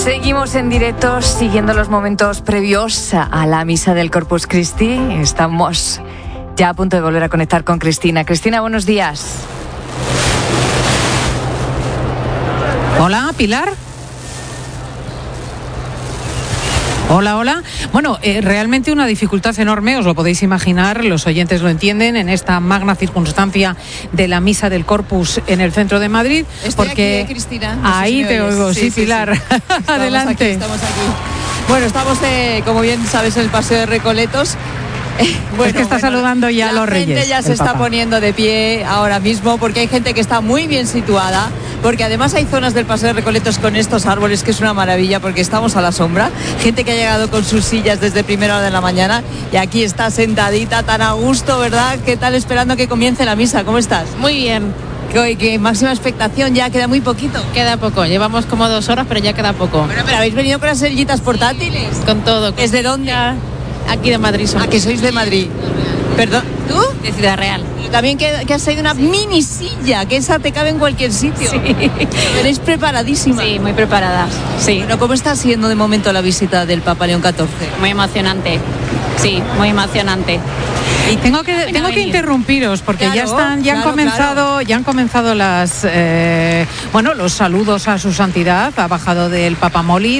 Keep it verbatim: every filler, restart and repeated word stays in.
Seguimos en directo siguiendo los momentos previos a la misa del Corpus Christi. Estamos ya a punto de volver a conectar con Cristina. Cristina, buenos días. Hola, Pilar. Hola, hola. Bueno, eh, realmente una dificultad enorme, os lo podéis imaginar, los oyentes lo entienden, en esta magna circunstancia de la misa del Corpus en el centro de Madrid. Estoy porque aquí, eh, Cristina. No ahí sé si te oyes. oigo, sí, sí, Pilar. Sí, sí. Adelante. Estamos aquí, estamos aquí. Bueno, estamos, eh, como bien sabes, en el Paseo de Recoletos. Bueno, es que está bueno, saludando ya a los reyes. La gente ya se está Papa. poniendo de pie ahora mismo porque hay gente que está muy bien situada, porque además hay zonas del Paseo de Recoletos con estos árboles que es una maravilla porque estamos a la sombra. Gente que ha llegado con sus sillas desde primera hora de la mañana y aquí está sentadita tan a gusto, ¿verdad? ¿Qué tal esperando que comience la misa? ¿Cómo estás? Muy bien. ¿Qué, qué máxima expectación? Ya queda muy poquito. Queda poco, llevamos como dos horas, pero ya queda poco. Bueno, pero habéis venido con las sillitas portátiles. Con todo. Con ¿Desde dónde? Aquí de Madrid somos. Ah, que sois de Madrid. Perdón, ¿tú? De Ciudad Real. También que, que has traído una sí. mini silla, que esa te cabe en cualquier sitio. Sí. Veréis preparadísima. Sí, muy preparadas. Sí. Bueno, ¿cómo está siendo de momento la visita del Papa León catorce? Muy emocionante. Sí, muy emocionante. Y tengo que tengo que interrumpiros porque claro, ya están ya claro, han comenzado claro. ya han comenzado las eh, bueno los saludos a su santidad. Ha bajado del Papamoli.